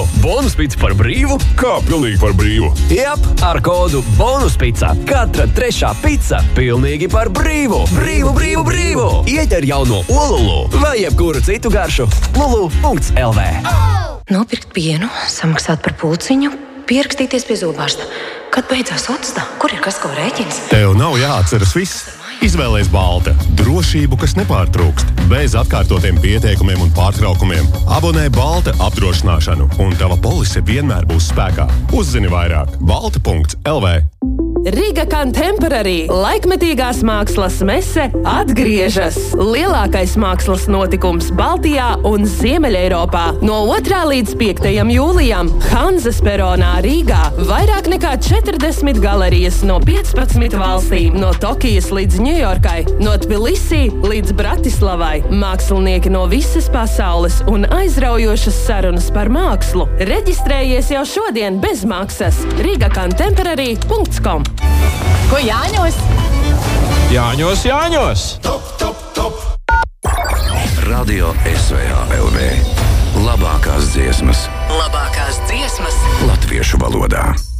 tev bonuspica par brīvu? Kā pilnīgi par brīvu? Jep, ar kodu BONUSPICA katra trešā pica pilnīgi par brīvu. Brīvu! Ieķer jauno Olulu vai jebkuru citu garšu lulu.lv. Nopirkt pienu, samaksāt par pulciņu, pierakstīties pie zobārsta. Kad beidzās otsta? Kur ir kasko rēķins? Tev nav jāatceras viss. Izvēlēs Balta. Drošību, kas nepārtrūkst. Bez atkārtotiem pieteikumiem un pārtraukumiem. Abonē Balta apdrošināšanu, un tava polise vienmēr būs spēkā. Uzzini vairāk. Balta.lv. Riga Contemporary laikmetīgās mākslas mese atgriežas. Lielākais mākslas notikums Baltijā un Ziemeļeiropā. No 2. līdz 5. jūlijam Hanzas peronā Rīgā vairāk nekā 40 galerijas no 15 valstīm, no Tokijas līdz Ņujorkai, no Tbilisī līdz Bratislavai. Mākslinieki no visas pasaules un aizraujošas sarunas par mākslu. Reģistrējies jau šodien bez maksas. rigacontemporary.com. Ko Jāņos? Jāņos! Top! Radio SVH LV. Labākās dziesmas. Labākās dziesmas Latviešu valodā.